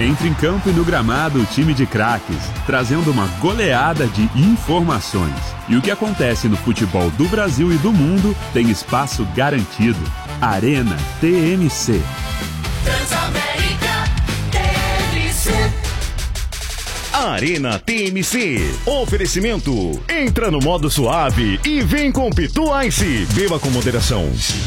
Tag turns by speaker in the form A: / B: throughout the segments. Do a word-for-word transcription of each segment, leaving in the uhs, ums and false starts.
A: Entra em campo e no gramado o time de craques, trazendo uma goleada de informações. E o que acontece no futebol do Brasil e do mundo tem espaço garantido. Arena T M C.
B: Transamérica T M C.
C: Arena T M C. Oferecimento. Entra no modo suave e vem com Pitu Ice. Beba com moderação.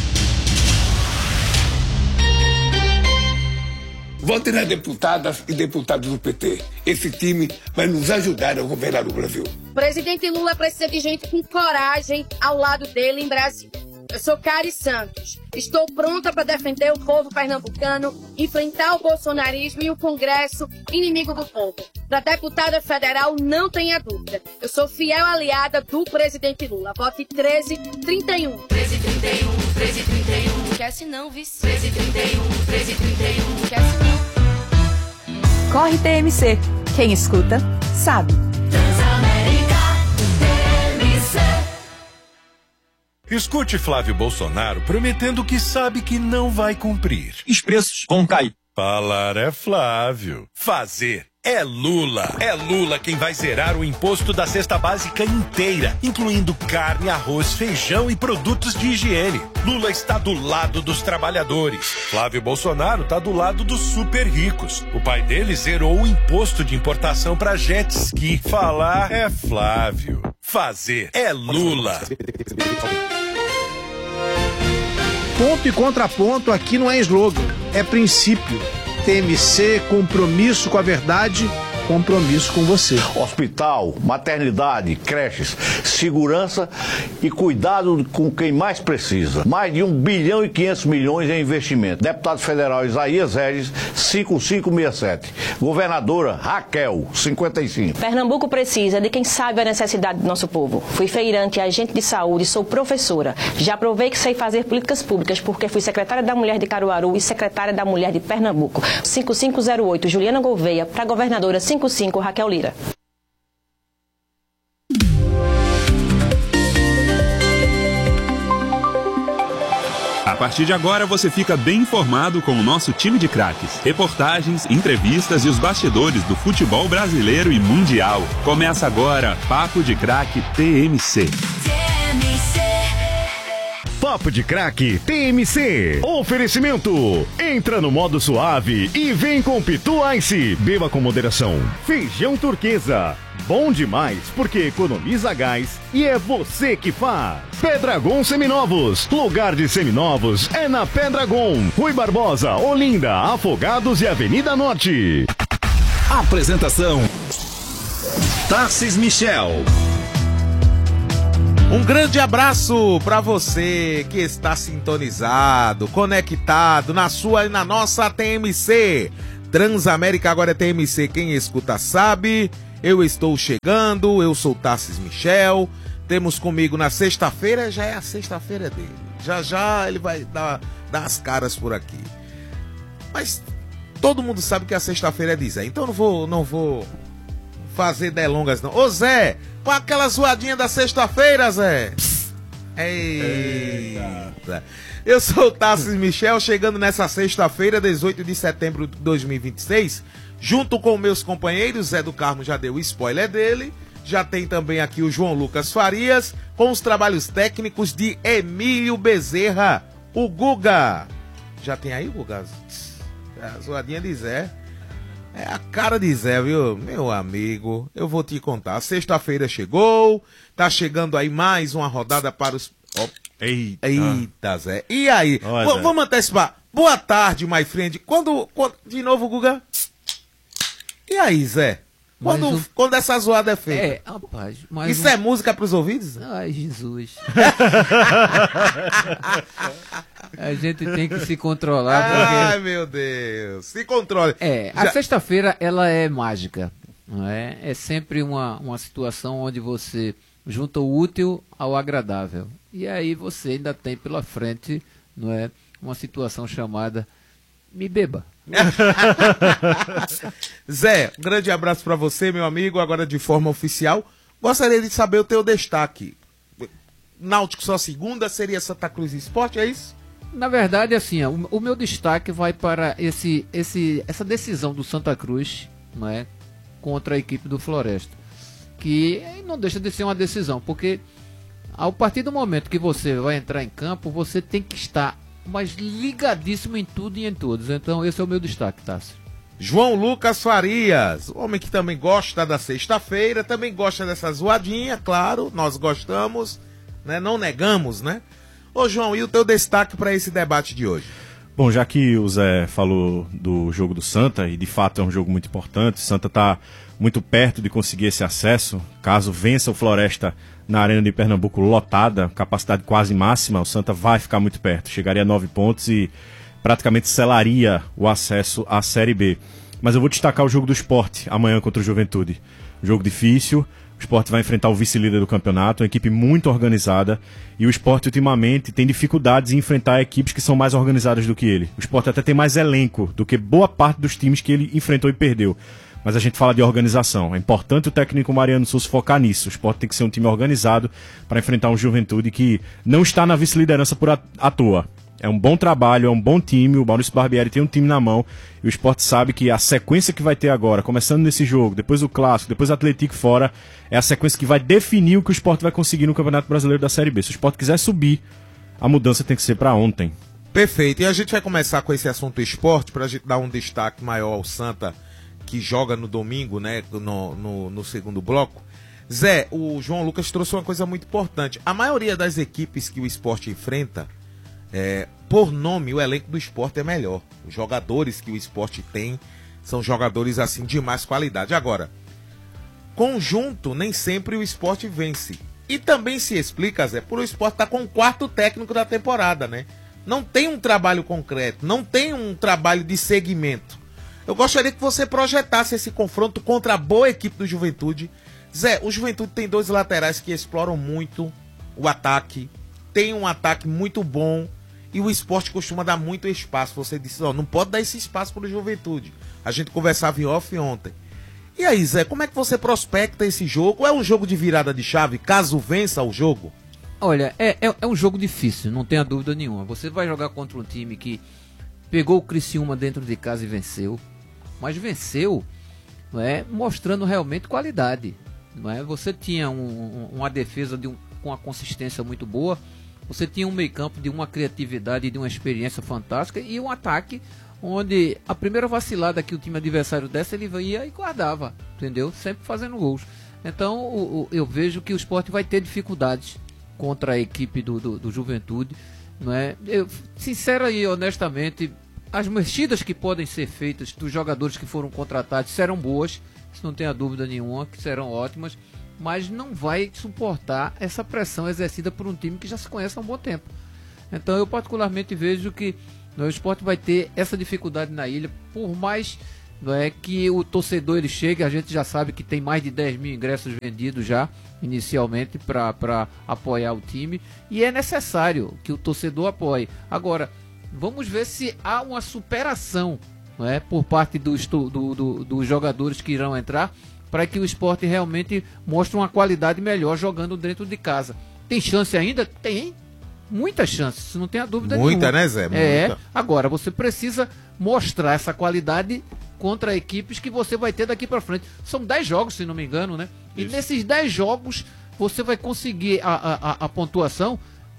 D: Vote nas deputadas e deputados do P T. Esse time vai nos ajudar a governar o Brasil.
E: Presidente Lula precisa de gente com coragem ao lado dele em Brasília. Eu sou Cari Santos. Estou pronta para defender o povo pernambucano, enfrentar o bolsonarismo e o Congresso inimigo do povo. Para deputada federal, não tenha dúvida. Eu sou fiel aliada do presidente Lula. Vote treze trinta e um.
B: treze trinta e um, treze trinta e um.
E: Esquece não, vice.
B: treze trinta e um, treze trinta e um.
E: Esquece não.
F: Corre T M C. Quem escuta, sabe.
B: Transamérica T M C.
G: Escute Flávio Bolsonaro prometendo que sabe que não vai cumprir.
H: Os preços vão cair.
G: Falar é Flávio. Fazer é Lula. É Lula quem vai zerar o imposto da cesta básica inteira, incluindo carne, arroz, feijão e produtos de higiene. Lula está do lado dos trabalhadores. Flávio Bolsonaro está do lado dos super ricos. O pai dele zerou o imposto de importação para jet ski. Falar é Flávio. Fazer é Lula.
I: Ponto e contraponto aqui não é slogan, é princípio. T M C, compromisso com a verdade, compromisso com você.
J: Hospital, maternidade, creches, segurança e cuidado com quem mais precisa. Mais de um bilhão e quinhentos milhões em investimento. Deputado federal Isaías Regis, cinco cinco seis sete. Governadora Raquel, cinquenta e cinco.
K: Pernambuco precisa de quem sabe a necessidade do nosso povo. Fui feirante, agente de saúde, sou professora. Já provei que sei fazer políticas públicas porque fui secretária da Mulher de Caruaru e secretária da Mulher de Pernambuco. cinco cinco zero oito, Juliana Gouveia, para governadora cinco cinco, Raquel Lira.
A: A partir de agora você fica bem informado com o nosso time de craques. Reportagens, entrevistas e os bastidores do futebol brasileiro e mundial. Começa agora Papo de Craque T M C.
C: Papo de Craque T M C. Oferecimento. Entra no modo suave e vem com Pitu Ice. Beba com moderação. Feijão turquesa. Bom demais porque economiza gás e é você que faz. Pedragon Seminovos. Lugar de seminovos é na Pedragon. Rui Barbosa, Olinda, Afogados e Avenida Norte.
L: Apresentação: Tarcis Michel.
M: Um grande abraço para você que está sintonizado, conectado na sua e na nossa T M C. Transamérica agora é T M C, quem escuta sabe. Eu estou chegando, eu sou Tarcis Michel. Temos comigo na sexta-feira, já é a sexta-feira dele. Já já ele vai dar, dar as caras por aqui. Mas todo mundo sabe que a sexta-feira é de Zé, então não vou, não vou fazer delongas não. Ô Zé, com aquela zoadinha da sexta-feira, Zé. Psst. Eita. Eita. Eu sou o Tarcis Michel, chegando nessa sexta-feira, dezoito de setembro de dois mil e vinte e seis, junto com meus companheiros. Zé do Carmo já deu o spoiler dele. Já tem também aqui o João Lucas Farias, com os trabalhos técnicos de Emílio Bezerra, o Guga. Já tem aí, Guga? A zoadinha de Zé. É a cara de Zé, viu? Meu amigo, eu vou te contar. Sexta-feira chegou, tá chegando aí mais uma rodada para os... Oh. Eita. Eita, Zé. E aí?
G: Olha,
M: v- vamos antecipar. Boa tarde, my friend. Quando, quando... De novo, Guga? E aí, Zé? Quando, o... quando essa zoada é feita?
N: É, rapaz. Mas
M: Isso
N: um...
M: é música pros ouvidos?
N: Ai, Jesus. A gente tem que se controlar. Porque...
M: Ai, meu Deus. Se controle.
N: É, a Já... sexta-feira, ela é mágica. Não é? É sempre uma, uma situação onde você junta o útil ao agradável. E aí você ainda tem pela frente, não é, uma situação chamada Me Beba.
M: Zé, um grande abraço para você, meu amigo. Agora de forma oficial, gostaria de saber o teu destaque. Náutico só segunda, seria Santa Cruz Esporte, é isso?
N: Na verdade, assim, ó, o, o meu destaque vai para esse, esse, essa decisão do Santa Cruz, não é, contra a equipe do Floresta, que não deixa de ser uma decisão, porque a partir do momento que você vai entrar em campo, você tem que estar mais ligadíssimo em tudo e em todos. Então esse é o meu destaque, Tássio.
M: João Lucas Farias, homem que também gosta da sexta-feira, também gosta dessa zoadinha, claro, nós gostamos, né? Não negamos, né? Ô João, e o teu destaque para esse debate de hoje?
H: Bom, já que o Zé falou do jogo do Santa, e de fato é um jogo muito importante, o Santa está muito perto de conseguir esse acesso, caso vença o Floresta na Arena de Pernambuco lotada, capacidade quase máxima, o Santa vai ficar muito perto, chegaria a nove pontos e praticamente selaria o acesso à Série B. Mas eu vou destacar o jogo do Sport amanhã contra o Juventude. Um jogo difícil, o Sport vai enfrentar o vice-líder do campeonato, uma equipe muito organizada, e o Sport ultimamente tem dificuldades em enfrentar equipes que são mais organizadas do que ele. O Sport até tem mais elenco do que boa parte dos times que ele enfrentou e perdeu. Mas a gente fala de organização. É importante o técnico Mariano Souza focar nisso. O Sport tem que ser um time organizado para enfrentar um Juventude que não está na vice-liderança por à toa. É um bom trabalho, é um bom time, o Maurício Barbieri tem um time na mão, e o Sport sabe que a sequência que vai ter agora, começando nesse jogo, depois o Clássico, depois o Atlético fora, é a sequência que vai definir o que o Sport vai conseguir no Campeonato Brasileiro da Série B. Se o Sport quiser subir, a mudança tem que ser para ontem.
M: Perfeito, e a gente vai começar com esse assunto esporte, para a gente dar um destaque maior ao Santa, que joga no domingo, né, no, no, no segundo bloco. Zé, o João Lucas trouxe uma coisa muito importante. A maioria das equipes que o Sport enfrenta, É, por nome, o elenco do Sport é melhor. Os jogadores que o Sport tem são jogadores assim de mais qualidade. Agora, conjunto, nem sempre o Sport vence. E também se explica, Zé, por o Sport estar com o quarto técnico da temporada, né? Não tem um trabalho concreto, não tem um trabalho de segmento. Eu gostaria que você projetasse esse confronto contra a boa equipe do Juventude. Zé, o Juventude tem dois laterais que exploram muito o ataque, tem um ataque muito bom. E o Sport costuma dar muito espaço. Você disse, ó, não pode dar esse espaço para o Juventude. A gente conversava em off ontem. E aí, Zé, como é que você prospecta esse jogo? É um jogo de virada de chave, caso vença o jogo?
N: Olha, é, é, é um jogo difícil, não tenha dúvida nenhuma. Você vai jogar contra um time que pegou o Criciúma dentro de casa e venceu. Mas venceu, não é, mostrando realmente qualidade. Não é? Você tinha um, um, uma defesa de um, com uma consistência muito boa. Você tinha um meio-campo de uma criatividade e de uma experiência fantástica e um ataque onde a primeira vacilada que o time adversário desse, ele ia e guardava, entendeu? Sempre fazendo gols. Então o, o, eu vejo que o Sport vai ter dificuldades contra a equipe do, do, do Juventude, não é? Eu, sincera e honestamente, as mexidas que podem ser feitas dos jogadores que foram contratados serão boas, isso não tenha dúvida nenhuma, que serão ótimas, mas não vai suportar essa pressão exercida por um time que já se conhece há um bom tempo. Então eu particularmente vejo que o Sport vai ter essa dificuldade na ilha, por mais, não é, que o torcedor ele chegue, a gente já sabe que tem mais de dez mil ingressos vendidos já, inicialmente, para apoiar o time, e é necessário que o torcedor apoie. Agora, vamos ver se há uma superação, não é, por parte dos, do, do, dos jogadores que irão entrar, para que o Sport realmente mostre uma qualidade melhor jogando dentro de casa. Tem chance ainda? Tem. Muitas chances, não tenha dúvida nenhuma.
M: Muita, né, Zé? Muita.
N: É, agora você precisa mostrar essa qualidade contra equipes que você vai ter daqui para frente. São dez jogos, se não me engano, né? Isso. E nesses dez jogos você vai conseguir a, a, a pontuação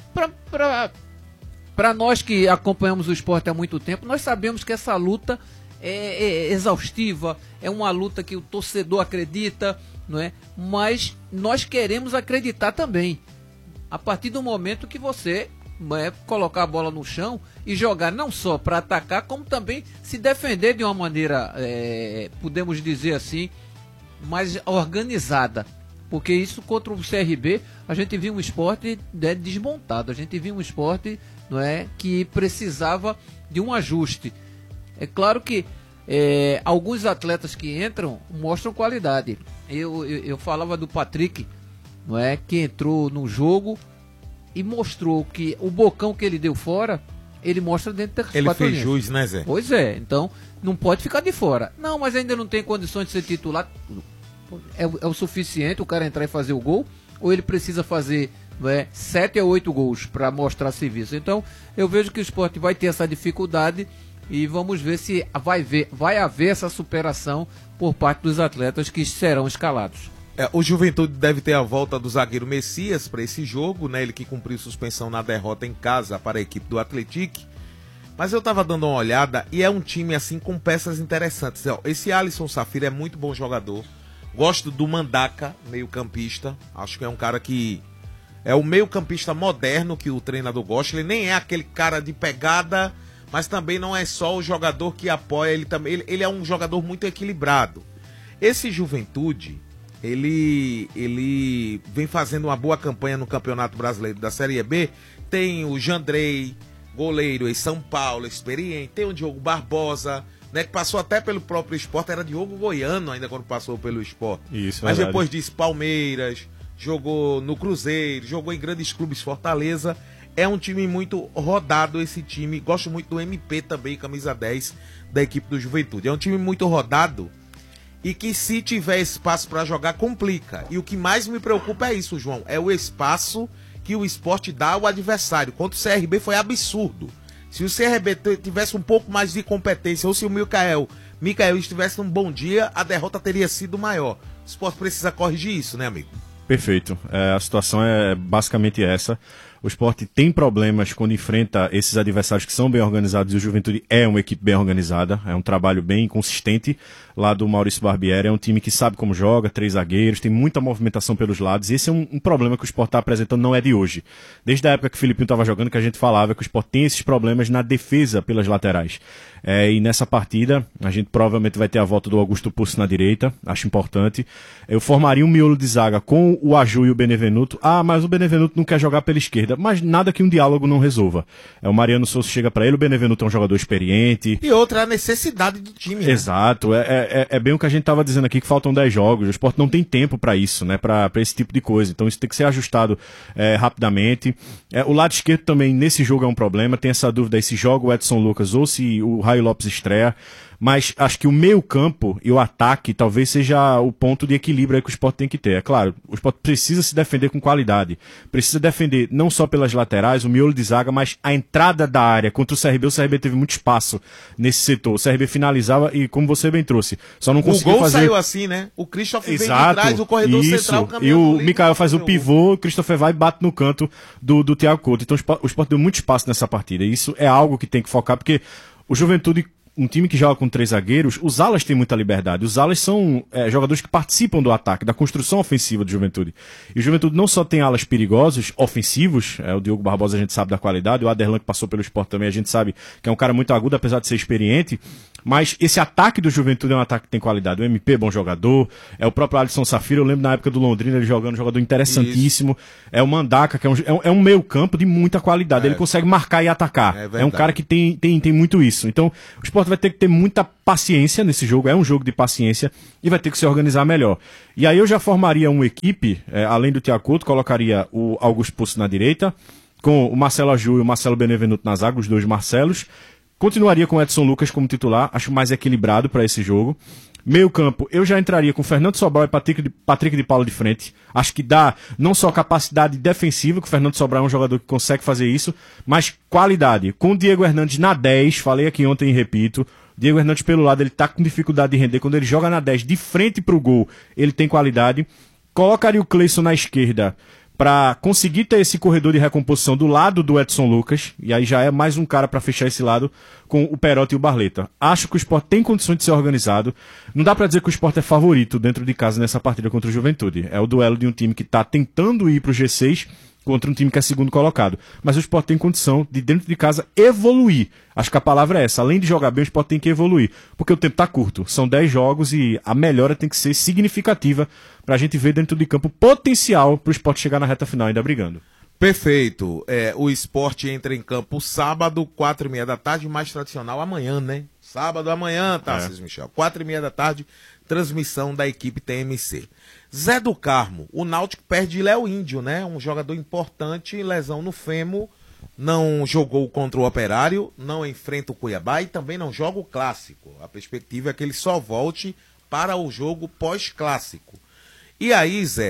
N: para nós que acompanhamos o Sport há muito tempo. Nós sabemos que essa luta É, é exaustiva, é uma luta que o torcedor acredita, não é? Mas nós queremos acreditar também. A partir do momento que você é, colocar a bola no chão e jogar não só para atacar, como também se defender de uma maneira, é, podemos dizer assim, mais organizada. Porque isso contra o C R B, a gente viu um esporte, né, desmontado, a gente viu um esporte, não é, que precisava de um ajuste. É claro que é, alguns atletas que entram mostram qualidade. Eu, eu, eu falava do Patrick, não é, que entrou no jogo e mostrou que o bocão que ele deu fora, ele mostra dentro das
M: ele
N: quatro
M: fez
N: linhas.
M: jus, né, Zé?
N: Pois é, então não pode ficar de fora. Não, mas ainda não tem condições de ser titular. É, é o suficiente o cara entrar e fazer o gol? Ou ele precisa fazer é, sete a oito gols para mostrar serviço. Então, eu vejo que o Sport vai ter essa dificuldade e vamos ver se vai, ver, vai haver essa superação por parte dos atletas que serão escalados.
M: É, o Juventude deve ter a volta do zagueiro Messias para esse jogo, né? Ele que cumpriu suspensão na derrota em casa para a equipe do Atlético. Mas eu tava dando uma olhada e é um time assim com peças interessantes. Esse Alisson Safira é muito bom jogador. Gosto do Mandaca, meio campista. Acho que é um cara que é o meio campista moderno que o treinador gosta. Ele nem é aquele cara de pegada, mas também não é só o jogador que apoia. Ele, também, ele, ele é um jogador muito equilibrado. Esse Juventude, ele, ele vem fazendo uma boa campanha no Campeonato Brasileiro da Série B. Tem o Jandrei, goleiro em São Paulo, experiente. Tem o Diogo Barbosa, né, que passou até pelo próprio Sport. Era Diogo Goiano ainda quando passou pelo Sport.
H: Isso,
M: mas
H: verdade.
M: depois disso, Palmeiras, jogou no Cruzeiro, jogou em grandes clubes, Fortaleza. É um time muito rodado esse time. Gosto muito do M P também, camisa dez da equipe do Juventude. É um time muito rodado e que, se tiver espaço para jogar, complica. E o que mais me preocupa é isso, João. É o espaço que o Sport dá ao adversário. Contra o C R B foi absurdo. Se o C R B tivesse um pouco mais de competência, ou se o Mikael, Mikael estivesse num bom dia, a derrota teria sido maior. O Sport precisa corrigir isso, né, amigo?
H: Perfeito. É, a situação é basicamente essa. O Sport tem problemas quando enfrenta esses adversários que são bem organizados, e o Juventude é uma equipe bem organizada, é um trabalho bem consistente lá do Maurício Barbieri. É um time que sabe como joga, três zagueiros, tem muita movimentação pelos lados, e esse é um, um problema que o Sport está apresentando, não é de hoje. Desde a época que o Filipinho estava jogando, que a gente falava que o Sport tem esses problemas na defesa pelas laterais. É, e nessa partida, a gente provavelmente vai ter a volta do Augusto Pucci na direita, acho importante. Eu formaria um miolo de zaga com o Aju e o Benevenuto. Ah, mas o Benevenuto não quer jogar pela esquerda, mas nada que um diálogo não resolva. É, o Mariano Souza chega para ele, o Benevenuto é um jogador experiente.
M: E outra, a necessidade do time, né?
H: Exato, é, é, é bem o que a gente estava dizendo aqui, que faltam dez jogos, o Sport não tem tempo para isso, né, para esse tipo de coisa, então isso tem que ser ajustado é, rapidamente. É, o lado esquerdo também, nesse jogo, é um problema, tem essa dúvida aí se joga o Edson Lucas ou se o Raio Lopes estreia. Mas acho que o meio campo e o ataque talvez seja o ponto de equilíbrio aí que o Sport tem que ter. É claro, o Sport precisa se defender com qualidade. Precisa defender não só pelas laterais, o miolo de zaga, mas a entrada da área. Contra o C R B, o C R B teve muito espaço nesse setor. O C R B finalizava e, como você bem trouxe, só não conseguiu fazer...
M: O gol saiu assim, né? O Christopher
H: Exato,
M: vem de trás, o corredor
H: isso.
M: central
H: E o
M: livre,
H: Mikael faz o pivô, o Christopher vai e bate no canto do, do Thiago Couto. Então o Sport deu muito espaço nessa partida. E isso é algo que tem que focar, porque o Juventude, um time que joga com três zagueiros, os alas têm muita liberdade. Os alas são é, jogadores que participam do ataque, da construção ofensiva do Juventude. E o Juventude não só tem alas perigosos, ofensivos, é, o Diogo Barbosa a gente sabe da qualidade, o Aderlan que passou pelo Sport também a gente sabe que é um cara muito agudo, apesar de ser experiente, mas esse ataque do Juventude é um ataque que tem qualidade. O M P é bom jogador, é o próprio Alisson Safira, eu lembro na época do Londrina ele jogando, um jogador interessantíssimo. Isso. É o Mandaca, que é um, é um meio campo de muita qualidade, é. Ele consegue marcar e atacar. É, é um cara que tem, tem, tem muito isso. Então o Sport vai ter que ter muita paciência nesse jogo, é um jogo de paciência e vai ter que se organizar melhor. E aí eu já formaria uma equipe, é, além do Thiago Couto, colocaria o Augusto Pucci na direita, com o Marcelo Aju e o Marcelo Benevenuto na zaga, os dois Marcelos. Continuaria com o Edson Lucas como titular, acho mais equilibrado para esse jogo. Meio campo, eu já entraria com Fernando Sobral e Patrick de, Patrick de Paula de frente. Acho que dá não só capacidade defensiva, que o Fernando Sobral é um jogador que consegue fazer isso, mas qualidade. Com o Diego Hernandes na dez, falei aqui ontem e repito, Diego Hernandes pelo lado, ele tá com dificuldade de render. Quando ele joga na dez, de frente pro gol, ele tem qualidade. Colocaria o Cleison na esquerda para conseguir ter esse corredor de recomposição do lado do Edson Lucas, e aí já é mais um cara para fechar esse lado com o Perotti e o Barleta. Acho que o Sport tem condições de ser organizado. Não dá para dizer que o Sport é favorito dentro de casa nessa partida contra o Juventude. É o duelo de um time que está tentando ir pro G seis contra um time que é segundo colocado. Mas o Sport tem condição de, dentro de casa, evoluir. Acho que a palavra é essa. Além de jogar bem, o Sport tem que evoluir. Porque o tempo está curto. São dez jogos e a melhora tem que ser significativa para a gente ver dentro de campo potencial para o Sport chegar na reta final ainda brigando.
M: Perfeito. É, o Sport entra em campo sábado, quatro e meia da tarde, mais tradicional amanhã, né? Sábado amanhã, Tarcísio é. Michel. Quatro e meia da tarde, transmissão da equipe T M C. Zé do Carmo, o Náutico perde Léo Índio, né? Um jogador importante, lesão no fêmur, não jogou contra o Operário, não enfrenta o Cuiabá e também não joga o Clássico. A perspectiva é que ele só volte para o jogo pós-Clássico. E aí, Zé,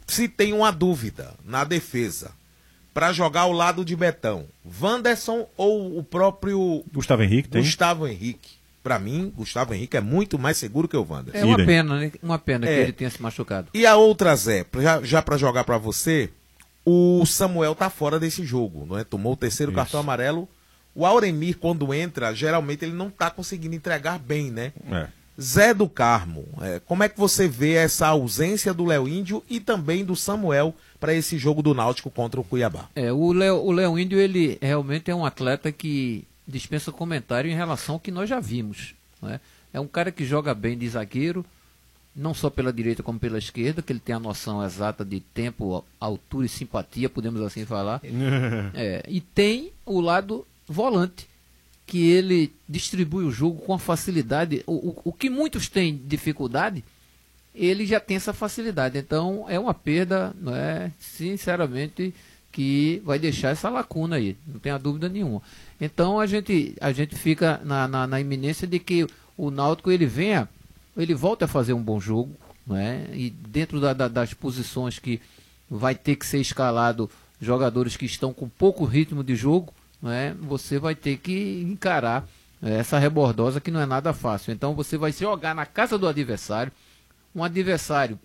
M: se tem uma dúvida na defesa para jogar ao lado de Betão, Wanderson ou o próprio
H: Gustavo Henrique tem?
M: Gustavo Henrique. Para mim, Gustavo Henrique é muito mais seguro que o Wanderson.
N: É uma pena, né? Uma pena
M: É.
N: que ele tenha se machucado.
M: E a outra, Zé, já, já para jogar para você, o Samuel tá fora desse jogo, não é? Tomou o terceiro
H: Isso.
M: cartão amarelo. O Auremir, quando entra, geralmente ele não tá conseguindo entregar bem, né?
H: É.
M: Zé do Carmo, é, como é que você vê essa ausência do Léo Índio e também do Samuel para esse jogo do Náutico contra o Cuiabá?
N: É, o Léo, o Léo Índio, ele realmente é um atleta que dispensa comentário em relação ao que nós já vimos, né? É um cara que joga bem de zagueiro, não só pela direita como pela esquerda, que ele tem a noção exata de tempo, altura e simpatia, podemos assim falar. É, e tem o lado volante, que ele distribui o jogo com a facilidade. O, o, o que muitos têm dificuldade, ele já tem essa facilidade. Então é uma perda, não é, sinceramente, que vai deixar essa lacuna aí, não tenha dúvida nenhuma. Então a gente, a gente fica na, na, na iminência de que o Náutico ele venha, ele volta a fazer um bom jogo, não é? E dentro da, da, das posições que vai ter que ser escalado jogadores que estão com pouco ritmo de jogo, não é? Você vai ter que encarar é, essa rebordosa que não é nada fácil. Então você vai jogar na casa do adversário, um adversário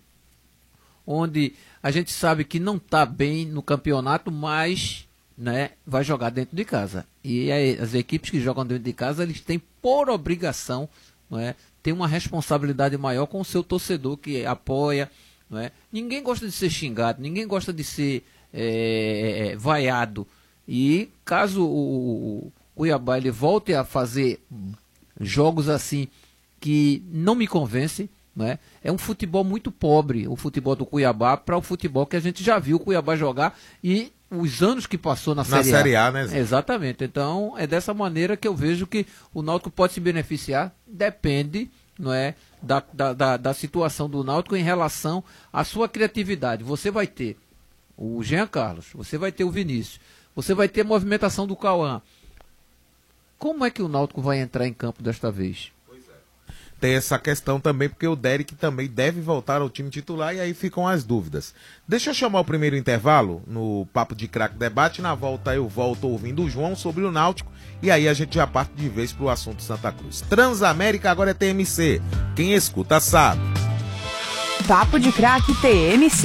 N: onde a gente sabe que não está bem no campeonato, mas, né, vai jogar dentro de casa. E aí, as equipes que jogam dentro de casa, eles têm por obrigação, não é, ter uma responsabilidade maior com o seu torcedor que apoia, não é? Ninguém gosta de ser xingado, ninguém gosta de ser é, vaiado. E caso o, o Cuiabá ele volte a fazer jogos assim que não me convencem, né? É um futebol muito pobre, o futebol do Cuiabá, para o futebol que a gente já viu o Cuiabá jogar e os anos que passou na,
M: Na
N: Série A.
M: Série A, né, Zé?
N: Exatamente. Então é dessa maneira que eu vejo que o Náutico pode se beneficiar, depende, não é, da, da, da, da situação do Náutico em relação à sua criatividade. Você vai ter o Jean Carlos, você vai ter o Vinícius, você vai ter a movimentação do Cauã. Como é que o Náutico vai entrar em campo desta vez?
M: Tem essa questão também, porque o Derek também deve voltar ao time titular e aí ficam as dúvidas. Deixa eu chamar o primeiro intervalo no Papo de Craque Debate. Na volta eu volto ouvindo o João sobre o Náutico e aí a gente já parte de vez pro assunto Santa Cruz. Transamérica agora é T M C. Quem escuta sabe.
F: Papo de Craque T M C.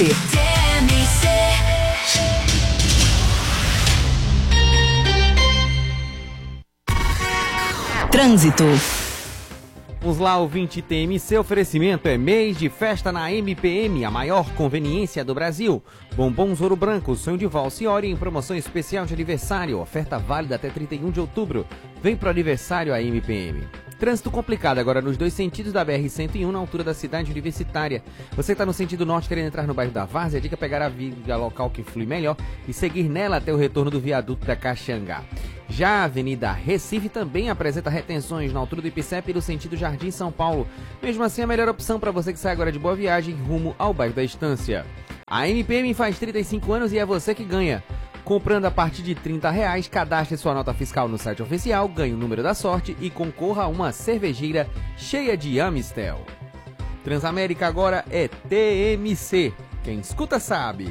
O: Trânsito.
P: Vamos lá, ouvinte T M C, oferecimento é mês de festa na M P M, a maior conveniência do Brasil. Bombons Ouro Branco, sonho de valsa e hora em promoção especial de aniversário, oferta válida até trinta e um de outubro. Vem pro aniversário a M P M. Trânsito complicado agora nos dois sentidos da B R cento e um, na altura da cidade universitária. Você que está no sentido norte querendo entrar no bairro da Várzea, a dica é pegar a via local que flui melhor e seguir nela até o retorno do viaduto da Caxangá. Já a Avenida Recife também apresenta retenções na altura do Ipicep e no sentido Jardim São Paulo. Mesmo assim, a melhor opção para você que sai agora de Boa Viagem rumo ao bairro da Estância. A M P M faz trinta e cinco anos e é você que ganha. Comprando a partir de trinta reais, cadastre sua nota fiscal no site oficial, ganhe o número da sorte e concorra a uma cervejeira cheia de Amistel. Transamérica agora é T M C. Quem escuta sabe.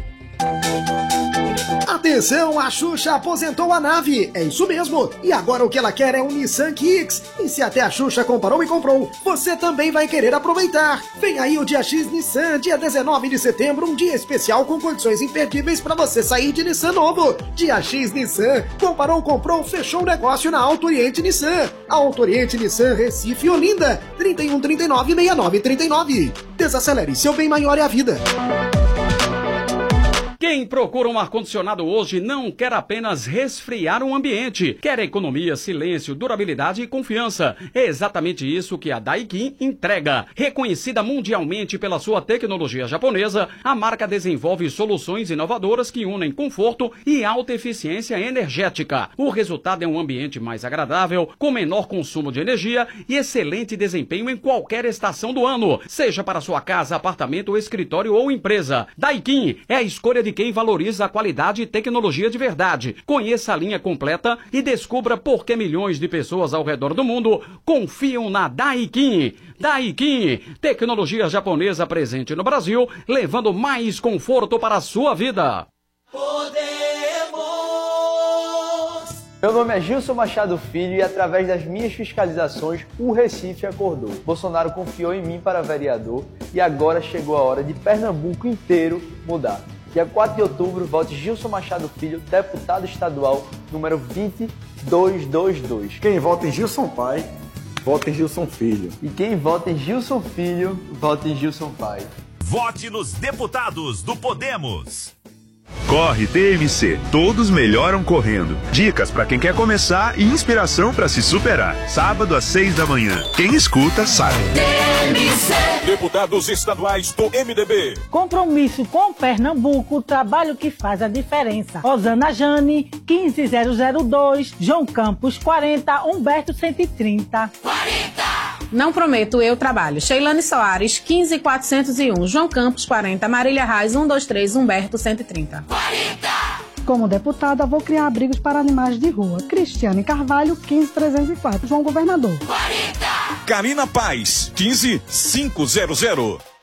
Q: Atenção, a Xuxa aposentou a nave, é isso mesmo, e agora o que ela quer é um Nissan Kicks, e se até a Xuxa comparou e comprou, você também vai querer aproveitar. Vem aí o Dia X Nissan, dia dezenove de setembro, um dia especial com condições imperdíveis para você sair de Nissan novo. Dia X Nissan, comparou, comprou, fechou o negócio na Alto Oriente Nissan. Alto Oriente Nissan, Recife e Olinda, trinta e um, trinta e nove, sessenta e nove, trinta e nove. Desacelere, seu bem maior é a vida.
R: Quem procura um ar-condicionado hoje não quer apenas resfriar um ambiente, quer economia, silêncio, durabilidade e confiança. É exatamente isso que a Daikin entrega. Reconhecida mundialmente pela sua tecnologia japonesa, a marca desenvolve soluções inovadoras que unem conforto e alta eficiência energética. O resultado é um ambiente mais agradável, com menor consumo de energia e excelente desempenho em qualquer estação do ano, seja para sua casa, apartamento, escritório ou empresa. Daikin é a escolha de de quem valoriza a qualidade e tecnologia de verdade. Conheça a linha completa e descubra por que milhões de pessoas ao redor do mundo confiam na Daikin. Daikin, tecnologia japonesa presente no Brasil, levando mais conforto para a sua vida.
O: Meu nome é Gilson Machado Filho e através das minhas fiscalizações, o Recife acordou. Bolsonaro confiou em mim para vereador e agora chegou a hora de Pernambuco inteiro mudar. Dia quatro de outubro, vote Gilson Machado Filho, deputado estadual, número vinte dois dois dois.
S: Quem vota em Gilson Pai, vota em Gilson Filho.
O: E quem vota em Gilson Filho, vota em Gilson Pai.
L: Vote nos deputados do Podemos.
A: Corre T M C, todos melhoram correndo. Dicas para quem quer começar e inspiração para se superar. Sábado às seis da manhã. Quem escuta sabe.
B: T M C.
L: Deputados estaduais do M D B.
T: Compromisso com Pernambuco, trabalho que faz a diferença. Rosana Jane, quinze zero zero dois, João Campos quarenta, Humberto cento e trinta.
B: quarenta.
U: Não prometo, eu trabalho. Sheilane Soares, quinze quatrocentos e um, João Campos quarenta, Marília Reis um dois três, Humberto cento e trinta.
B: quarenta.
V: Como deputada, vou criar abrigos para animais de rua. Cristiane Carvalho, quinze trezentos e quatro, João Governador.
B: quarenta.
L: Karina Paz, quinze quinhentos.